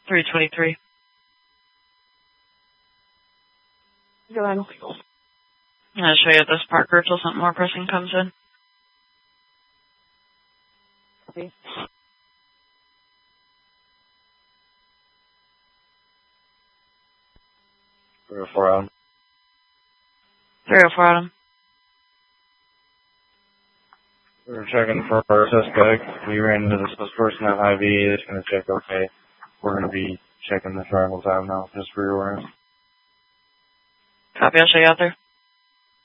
323. Go ahead. I'm going to show you at this Parker till something more pressing comes in. Okay. 304 Adam. 304 Adam. We're checking for our suspect. We ran into this person at IV. It's going to check okay. We're going to be checking the travel time now, just for your awareness. Copy, I'll show you out there.